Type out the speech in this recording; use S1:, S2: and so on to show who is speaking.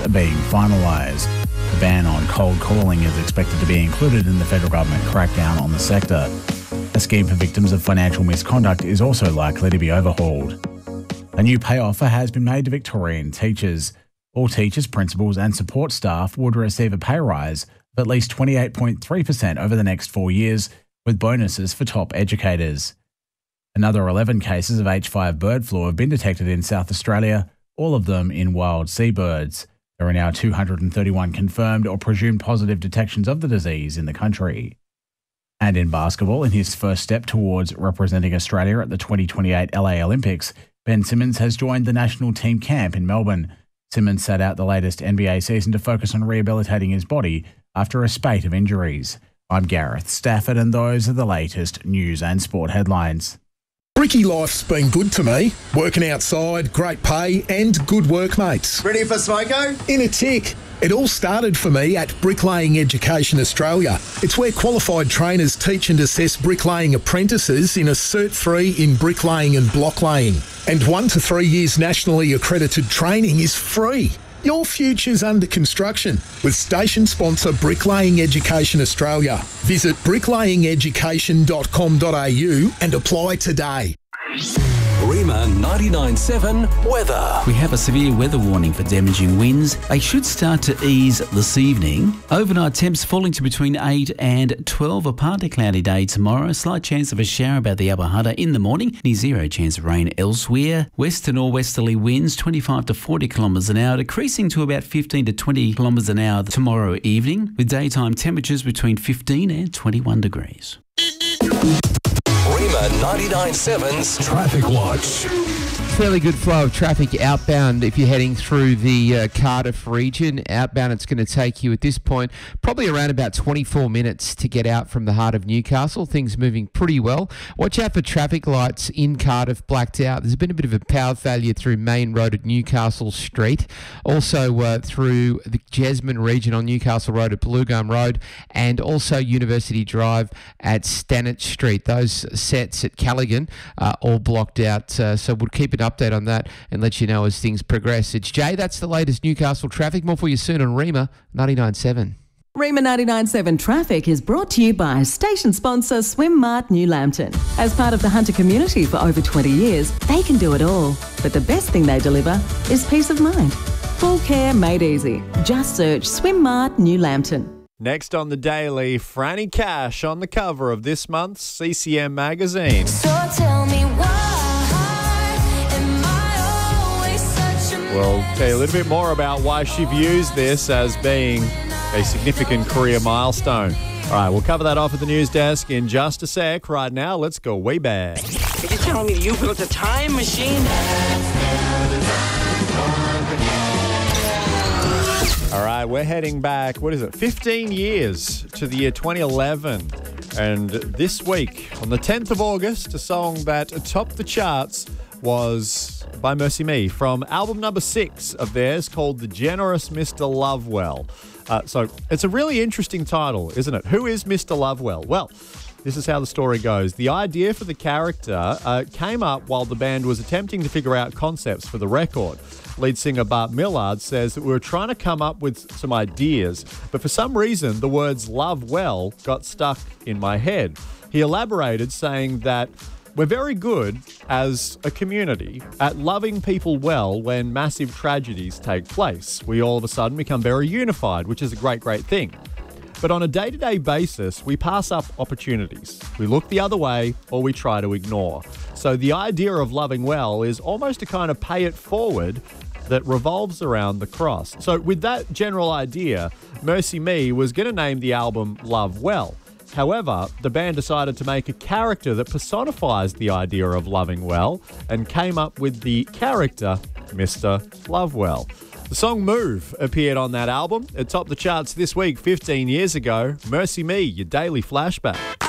S1: are being finalised. The ban on cold calling is expected to be included in the federal government crackdown on the sector. A scheme for victims of financial misconduct is also likely to be overhauled. A new pay offer has been made to Victorian teachers. All teachers, principals and support staff would receive a pay rise of at least 28.3% over the next 4 years, with bonuses for top educators. Another 11 cases of H5 bird flu have been detected in South Australia, all of them in wild seabirds. There are now 231 confirmed or presumed positive detections of the disease in the country. And in basketball, in his first step towards representing Australia at the 2028 LA Olympics, Ben Simmons has joined the national team camp in Melbourne. Simmons sat out the latest NBA season to focus on rehabilitating his body after a spate of injuries. I'm Gareth Stafford, and those are the latest news and sport headlines.
S2: Bricky life's been good to me. Working outside, great pay and good workmates.
S3: Ready for smoko?
S2: In a tick. It all started for me at Bricklaying Education Australia. It's where qualified trainers teach and assess bricklaying apprentices in a Cert 3 in bricklaying and blocklaying. And 1 to 3 years nationally accredited training is free. Your future's under construction with station sponsor Bricklaying Education Australia. Visit bricklayingeducation.com.au and apply today.
S4: Rima 99.7 weather.
S5: We have a severe weather warning for damaging winds. They should start to ease this evening. Overnight temps falling to between 8 and 12. A partly cloudy day tomorrow. A slight chance of a shower about the Upper Hunter in the morning. Near zero chance of rain elsewhere. West to northwesterly winds 25 to 40 kilometres an hour, decreasing to about 15 to 20 kilometres an hour tomorrow evening, with daytime temperatures between 15 and 21 degrees.
S4: Rima 99.7's Traffic Watch.
S6: Fairly good flow of traffic outbound if you're heading through the Cardiff region. Outbound, it's going to take you at this point probably around about 24 minutes to get out from the heart of Newcastle. Things moving pretty well. Watch out for traffic lights in Cardiff blacked out. There's been a bit of a power failure through Main Road at Newcastle Street. Also through the Jesmond region on Newcastle Road at Blue Road, and also University Drive at Stanage Street. Those sets at Callaghan are all blocked out, so we'll keep an update on that and let you know as things progress. It's Jay, that's the latest Newcastle traffic. More for you soon on Rima 99.7.
S7: Rima 99.7 Traffic is brought to you by station sponsor Swimmart New Lambton. As part of the Hunter community for over 20 years, they can do it all. But the best thing they deliver is peace of mind. Full care made easy. Just search Swimmart New Lambton.
S8: Next on the Daily, Franny Cash on the cover of this month's CCM magazine.
S9: So tell me why am I always such a
S8: We'll tell you a little bit more about why she views this as being a significant career milestone. All right, we'll cover that off at the news desk in just a sec. Right now, let's go way back.
S10: Are you telling me you built a time machine?
S8: All right, we're heading back, 15 years to the year 2011. And this week, on the 10th of August, a song that topped the charts was by Mercy Me from album number 6 of theirs called The Generous Mr. Lovewell. So it's a really interesting title, isn't it? Who is Mr. Lovewell? Well, this is how the story goes. The idea for the character came up while the band was attempting to figure out concepts for the record. Lead singer Bart Millard says that we were trying to come up with some ideas, but for some reason the words love well got stuck in my head. He elaborated saying that we're very good as a community at loving people well when massive tragedies take place. We all of a sudden become very unified, which is a great, great thing. But on a day-to-day basis, we pass up opportunities. We look the other way or we try to ignore. So the idea of loving well is almost a kind of pay it forward that revolves around the cross. So with that general idea, Mercy Me was going to name the album Love Well. However, the band decided to make a character that personifies the idea of loving well and came up with the character Mr. Lovewell. The song Move appeared on that album. It topped the charts this week 15 years ago. Mercy Me, your daily flashback.